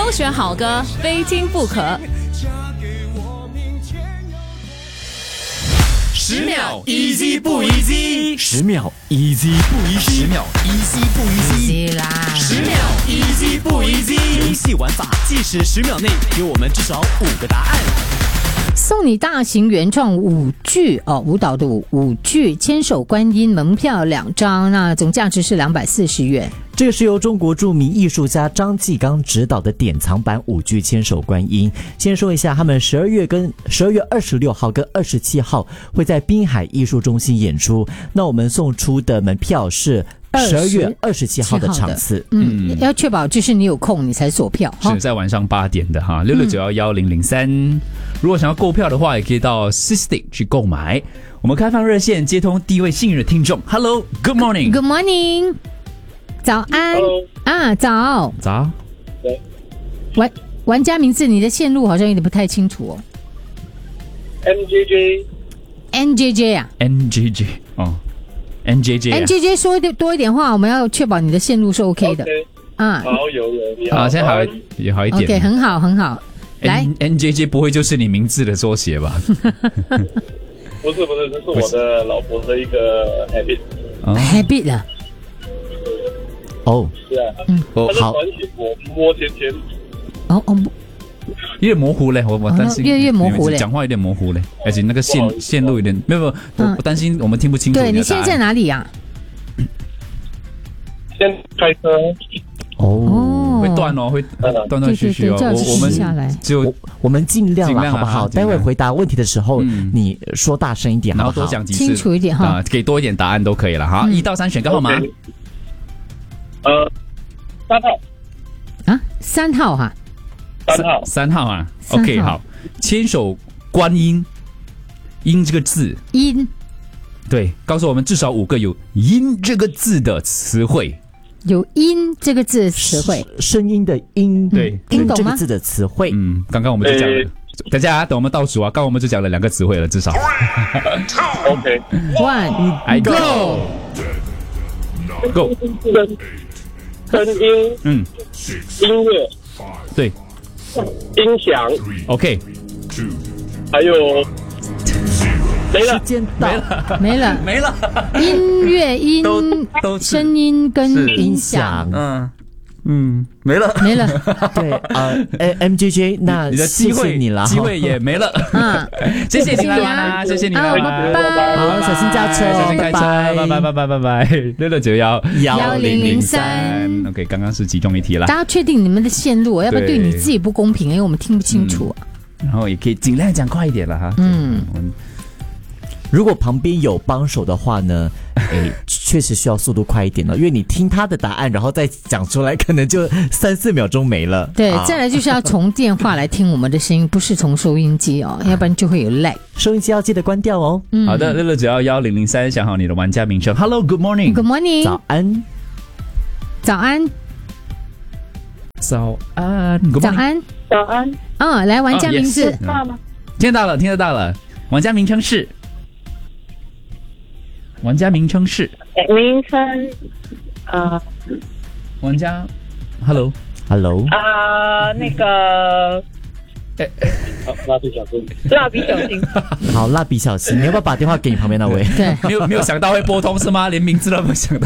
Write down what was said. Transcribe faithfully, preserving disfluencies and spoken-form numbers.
首选好歌，非听不可。 十秒 easy 不 easy， 十秒 easy 不 easy， 十秒 easy 不 easy 啦，十秒 easy 不 easy。游戏玩法，计时十秒内给我们至少五个答案。 送你大型原创舞剧哦，舞蹈的舞舞剧《千手观音》门票两张，那总价值是两百四十元。 这个是由中国著名艺术家张继刚执导的典藏版舞剧《千手观音》。先说一下，他们十二月跟十二月二十六号跟二十七号会在滨海艺术中心演出。那我们送出的门票是十二月二十七号的场次， 嗯，要确保就是你有空你才锁票， 是在晚上八点的哈，六六九幺幺零零三。如果想要购票的话，也可以到 System 去购买。我们开放热线接通第一位幸运的听众 ，Hello， Good morning，Good morning， 早安 ，Hello， 啊，早早， 玩玩家名字，你的线路好像有点不太清楚哦。 N J J，N J J 啊 ，N J J 哦。N J J， N J J 说多一点话，我们要确保你的线路是 OK 的。 Okay， 啊， 好，有有有。 啊，现在好也好一点。 OK， 很好很好。来 ，N J J 不会就是你名字的缩写吧？ 不是不是，这是我的老婆的一个 habit。habit 啊？ 哦， 是啊， 嗯， 哦，好，我摸圈圈。 哦哦。 有点模糊嘞，我我担心越越模糊嘞， 讲话有点模糊嘞，而且那个线线路有点没有没有，我我担心我们听不清楚。 对，你现在在哪里呀？ 先开车。 哦， 会断哦，会断断续续哦。 我我们就我们尽量了，好不好？待会回答问题的时候，你说大声一点， 然后多讲几次， 清楚一点哈， 给多一点答案都可以了哈。一到三选个号码。 呃，三号。 啊，三号哈。 三号， 三号啊 ，OK， 好，千手观音，音这个字， 音， 对，告诉我们至少五个有音这个字的词汇， 有音这个字的词汇， 声音的音， 对， 听懂吗？ 这个字的词汇， 嗯，刚刚我们就讲了，等下等我们倒数啊，刚刚我们就讲了两个词汇了，至少 ，One， I go， go， 声音， 嗯， 音乐， 对。 音响 ，OK， 还有没了， 时间到， 没了， 没了， 音乐音都声音跟音响， 嗯嗯，没了， 没了， 对啊 ，M J J， 那你的机会你了， 机会也没了，嗯，谢谢你来玩啊，谢谢你来玩， 拜拜， 好，小心驾车， 小心开车，拜拜拜拜拜拜，六六九幺幺零零三 ，OK， 刚刚是其中一题啦， 大家确定你们的线路，要不然对你自己不公平，因为我们听不清楚， 然后也可以尽量讲快一点了哈， 嗯。 如果旁边有帮手的话呢，哎，确实需要速度快一点了，因为你听他的答案，然后再讲出来，可能就三四秒钟没了。 对， 啊、 再来就是要从电话来听我们的声音，不是从收音机哦，要不然就会有 lag。 收音机要记得关掉哦。 嗯、 好的，六六九幺幺零零三，想好你的玩家名称。Hello，Good morning。Good morning。 早安。 早安。 早安。 早安。 早安。 啊、哦，来玩家名字。 听到吗？ 听到了，听得到了。玩家名称是。玩家名称是名称，呃， 玩家 ，Hello Hello， 啊，那个，好，蜡笔小新，蜡笔小新， 好，蜡笔小新，你要不要把电话给你旁边那位？ 对， 没有没有想到会拨通是吗？连名字都没有想到。